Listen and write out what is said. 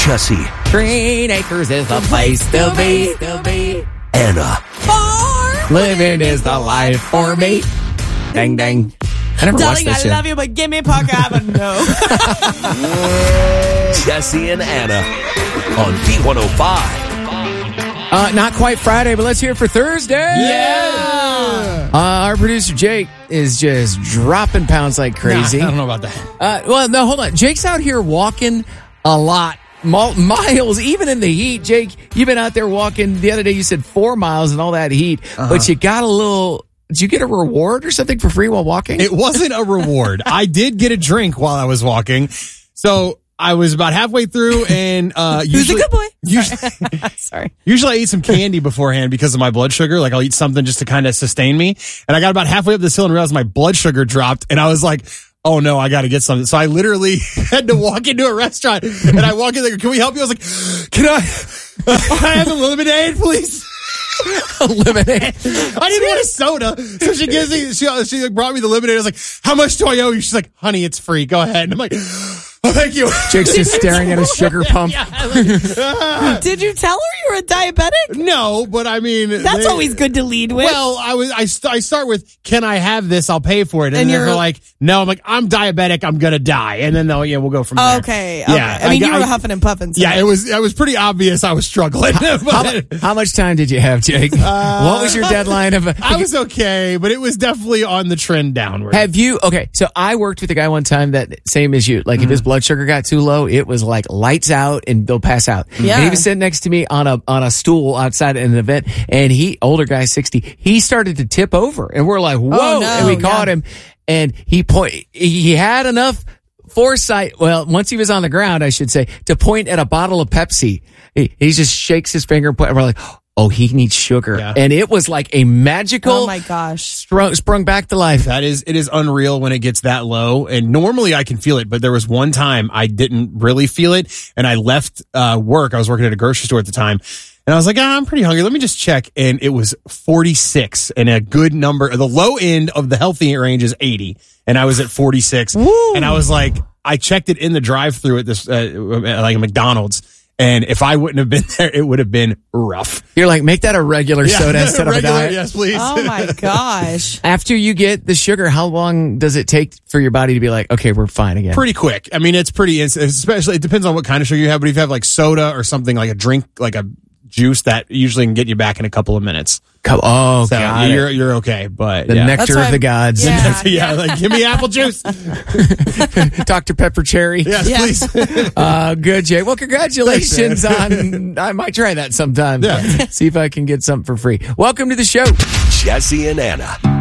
Jesse. Green Acres is the place to be. Anna. Living is the life for me. Dang, dang. I never watched Darling, that I shit. love you, but give me Park Avenue. Jesse and Anna on B105. Not quite Friday, but let's hear it for Thursday. Yeah. Our producer Jake is just dropping pounds like crazy. Nah, I don't know about that. Well, no, hold on. Jake's out here walking a lot. Miles, even in the heat. Jake, you've been out there walking. The other day you said 4 miles and all that heat, but you got a little... Did you get a reward or something for free while walking? It wasn't a reward. I did get a drink while I was walking. So I was about halfway through and Who's a good boy? Sorry. Usually I eat some candy beforehand because of my blood sugar. Like I'll eat something just to kind of sustain me. And I got about halfway up this hill and realized my blood sugar dropped. And I was like, oh no, I got to get something. So I literally had to walk into a restaurant and I walk in there. Can we help you? I was like, can I have a lemonade, please? Lemonade. I didn't want a soda. So she gives me, she brought me the lemonade. I was like, how much do I owe you? She's like, honey, it's free. Go ahead. And I'm like, oh, thank you. Jake's just staring at his sugar pump. Did you tell her you were a diabetic? No, but I mean, That's always good to lead with. Well, I start with, can I have this? I'll pay for it. And you're they're like, no. I'm like, I'm diabetic. I'm going to die. And then we'll go from there. Okay. Yeah. I mean, you were huffing and puffing. So. Yeah, it was pretty obvious I was struggling. How much time did you have, Jake? What was your deadline of? I was okay, but it was definitely on the trend downward. Have you? Okay, so I worked with a guy one time that same as you. Like if his blood sugar got too low, it was like lights out and they'll pass out. Yeah. And he was sitting next to me on a stool outside an event, and older guy, 60, he started to tip over, and we're like, whoa! Oh, no, and we caught him, and he had enough foresight. Well, once he was on the ground, I should say, to point at a bottle of Pepsi. He just shakes his finger, and we're like, oh, he needs sugar. Yeah. And it was like a magical, Oh my gosh. sprung back to life. It is unreal when it gets that low. And normally I can feel it, but there was one time I didn't really feel it. And I left work. I was working at a grocery store at the time. And I was like, I'm pretty hungry. Let me just check. And it was 46 and a good number. The low end of the healthy range is 80. And I was at 46. Woo. And I was like, I checked it in the drive-thru at this, like a McDonald's. And if I wouldn't have been there, it would have been rough. You're like, make that a regular soda instead of a diet. Yes, please. Oh my gosh. After you get the sugar, how long does it take for your body to be like, okay, we're fine again? Pretty quick. I mean, it's pretty instant. Especially, it depends on what kind of sugar you have. But if you have like soda or something like a drink, like a juice, that usually can get you back in a couple of minutes. Oh, So got it. you're okay. But The yeah. nectar That's of the gods. Yeah. Yeah, like give me apple juice. Dr. Pepper Cherry. Yes, Yeah. please. Good, Jay. Well, congratulations on, I might try that sometime. Yeah. See if I can get something for free. Welcome to the show. Jesse and Anna